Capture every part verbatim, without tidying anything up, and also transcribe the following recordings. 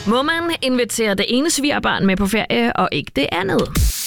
Må man invitere det ene svigerbarn med på ferie, og ikke det andet?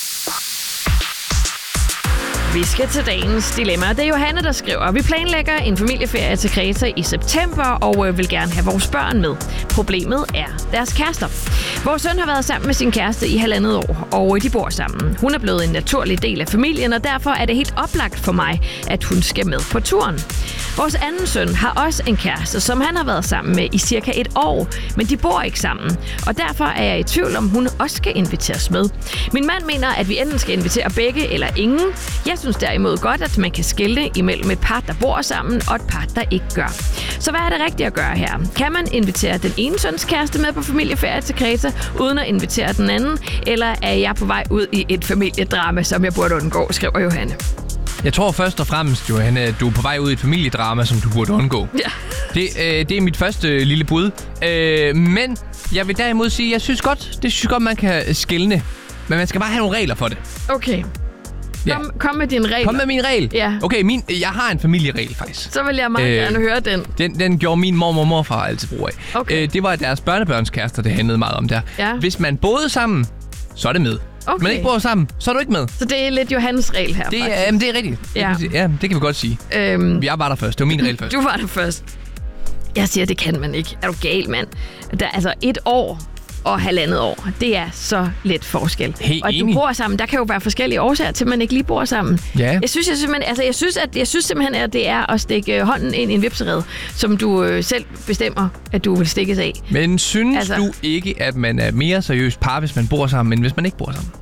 Vi skal til dagens dilemma. Det er Johanne, der skriver, vi planlægger en familieferie til Kreta i september og vil gerne have vores børn med. Problemet er deres kærester. Vores søn har været sammen med sin kæreste i halvandet år, og de bor sammen. Hun er blevet en naturlig del af familien, og derfor er det helt oplagt for mig, at hun skal med på turen. Vores anden søn har også en kæreste, som han har været sammen med i cirka et år, men de bor ikke sammen, og derfor er jeg i tvivl om, hun også skal inviteres med. Min mand mener, at vi enten skal invitere begge eller ingen. Jeg synes derimod godt, at man kan skelne imellem et par, der bor sammen, og et par, der ikke gør. Så hvad er det rigtigt at gøre her? Kan man invitere den ene søns kæreste med på familieferie til Kreta, uden at invitere den anden? Eller er jeg på vej ud i et familiedrama, som jeg burde undgå, skriver Johanne. Jeg tror først og fremmest, Johanne, at du er på vej ud i et familiedrama, som du burde undgå. Ja. Det, øh, det er mit første øh, lille bud. Øh, men jeg vil derimod sige, at jeg synes godt, det synes godt, man kan skelne. Men man skal bare have nogle regler for det. Okay. Ja. Kom, kom med din regel. Kom med min regel. Ja. Okay, min, jeg har en familieregel faktisk. Så vil jeg meget øh, gerne høre den. den. Den gjorde min mormor og morfar altid brug af. Okay. Øh, det var deres børnebørnskærester, det handlede meget om der. Ja. Hvis man boede sammen, så er det med. Okay. Hvis man ikke bor sammen, så er du ikke med. Så det er lidt Johannes regel her, Det, faktisk. er, jamen, det er rigtigt. Ja. Det, ja, det kan vi godt sige. Øhm, Jeg var der først. Det var min regel først. Du var der først. Jeg siger, det kan man ikke. Er du gal, mand? Der, altså, et år og halvandet år, det er så lidt forskel. Helt og at du enig. bor sammen, der kan jo være forskellige årsager til, at man ikke lige bor sammen. Ja. Jeg synes, jeg, simpelthen, altså, jeg synes, at jeg synes simpelthen, at det er at stikke hånden ind i en vipserede, som du øh, selv bestemmer, at du vil stikkes af. Men synes Altså- du ikke, at man er mere seriøst par, hvis man bor sammen, end hvis man ikke bor sammen?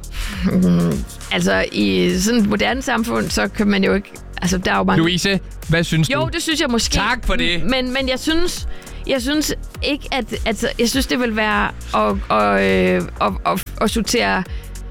Mm, altså, i sådan et moderne samfund, så kan man jo ikke... Altså, der er jo mange... Louise, hvad synes Jo, du? det synes jeg måske. Tak for det. Men, men jeg synes... Jeg synes ikke, at... Altså, jeg synes, det vil være at, at, at, at, at, at sortere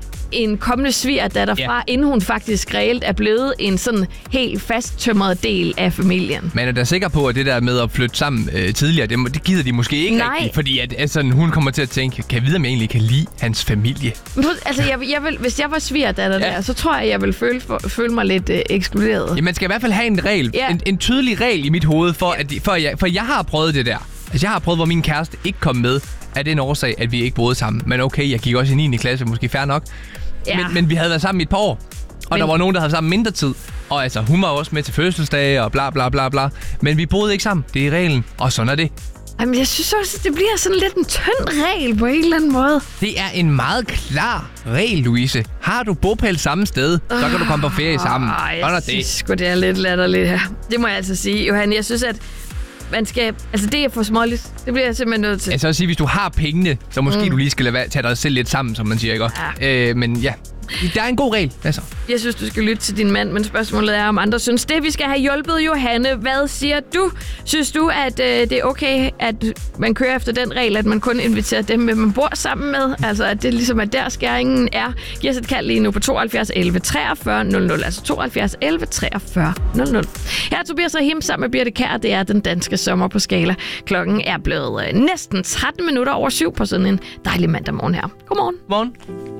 en kommende svigerdatter fra, Ja. inden hun faktisk reelt er blevet en sådan helt fasttømret del af familien. Man er da sikker på, at det der med at flytte sammen øh, tidligere, det, må- det gider de måske ikke Nej. rigtigt. Fordi at, altså, hun kommer til at tænke, kan jeg vide, om jeg egentlig kan lide hans familie? Nu, altså, jeg, jeg vil, hvis jeg var svigerdatter Ja. der, så tror jeg, jeg vil føle, for, føle mig lidt øh, ekskluderet. Ja, man skal i hvert fald have en regel, Ja. en, en tydelig regel i mit hoved, for, at, de- for, jeg, for jeg har prøvet det der. Altså, jeg har prøvet, hvor min kæreste ikke kom med, af den årsag, at vi ikke boede sammen. Men okay, jeg gik også i niende klasse, måske fair nok. Ja. Men, men vi havde været sammen i et par år, og Men- der var nogen, der havde sammen mindre tid. Og altså, hun var også med til fødselsdage og bla bla bla bla. Men vi boede ikke sammen. Det er reglen, og sådan er det. Jamen, jeg synes også, det bliver sådan lidt en tynd regel på en eller anden måde. Det er en meget klar regel, Louise. Har du bopæl samme sted, så kan du komme på ferie sammen. Ej, Sådan er jeg synes det. sgu, det er lidt latterligt her. Det må jeg altså sige, Johan. Jeg synes, at man skal... Altså, det er for småligt. Det bliver jeg simpelthen nødt til. Altså at sige, hvis du har pengene, så måske mm. du lige skal lade være, tage dig selv lidt sammen, som man siger, ikke? Ja. Øh, men ja, der er en god regel, altså. Jeg synes, du skal lytte til din mand, men spørgsmålet er, om andre synes det. Vi skal have hjulpet Johanne. Hvad siger du? Synes du, at øh, det er okay, at man kører efter den regel, at man kun inviterer dem, man bor sammen med? Altså, at det ligesom er der skæringen er. Giv os et kald lige nu på tooghalvfjerds elleve treogfyrre nul nul, altså tooghalvfjerds elleve treogfyrre nul nul. Her er Tobias Rahim sammen med Birte Kjær. Det er den danske sommer på Skala. Klokken er blevet øh, næsten tretten minutter over syv på sådan en dejlig mandag morgen her. Godmorgen. Morgen.